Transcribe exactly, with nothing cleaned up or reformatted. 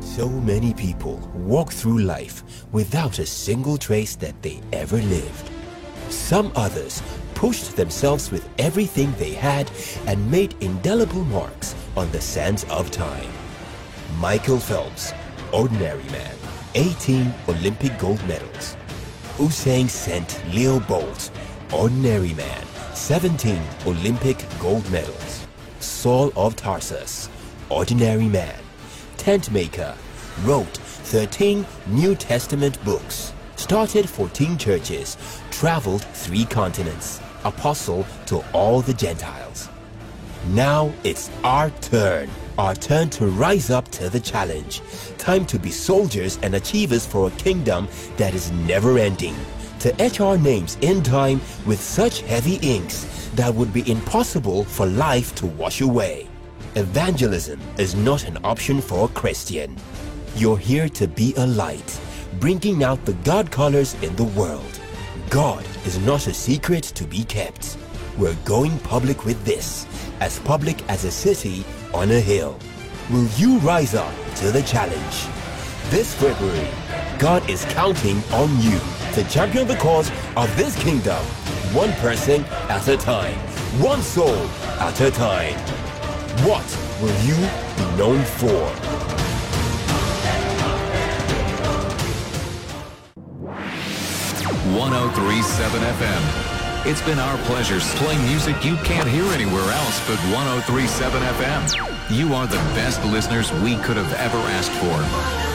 So many people walk through life without a single trace that they ever lived. Some others pushed themselves with everything they had and made indelible marks on the sands of time. Michael Phelps, ordinary man, eighteen Olympic gold medals. Usain Saint Leo Bolt, ordinary man, seventeen Olympic gold medals. Saul of Tarsus, ordinary man, tent maker, wrote thirteen New Testament books, started fourteen churches, traveled three continents, apostle to all the Gentiles. Now it's our turn. Our turn to rise up to the challenge. Time to be soldiers and achievers for a kingdom that is never ending. To etch our names in time with such heavy inks that would be impossible for life to wash away. Evangelism is not an option for a Christian. You're here to be a light, bringing out the God colors in the world. God is not a secret to be kept. We're going public with this, as public as a city on a hill. Will you rise up to the challenge? This February, God is counting on you to champion the cause of this kingdom, one person at a time, one soul at a time. What will you be known for? one oh three point seven F M. It's been our pleasure playing music you can't hear anywhere else but one oh three point seven F M. You are the best listeners we could have ever asked for.